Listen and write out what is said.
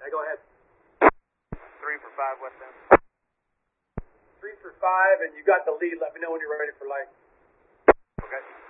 Hey, go ahead. 3 for 5 west end. 3 for 5, and you got the lead. Let me know when you're ready for light. Okay.